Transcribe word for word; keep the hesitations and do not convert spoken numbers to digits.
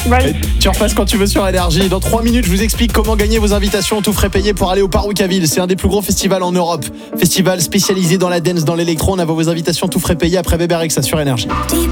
Bye. Tu repasses quand tu veux sur Énergie. Dans trois minutes, je vous explique comment gagner vos invitations tout frais payé pour aller au Paroucaville. C'est un des plus gros festivals en Europe. Festival spécialisé dans la dance, dans l'électro. On a vos invitations tout frais payé après Bébé Rexha sur Énergie.